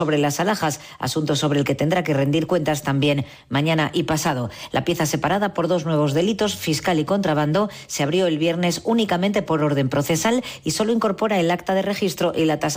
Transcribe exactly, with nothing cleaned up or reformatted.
sobre las alhajas, asunto sobre el que tendrá que rendir cuentas también mañana y pasado. La pieza separada por dos nuevos delitos, fiscal y contrabando, se abrió el viernes únicamente por orden procesal y solo incorpora el acta de registro y la tasa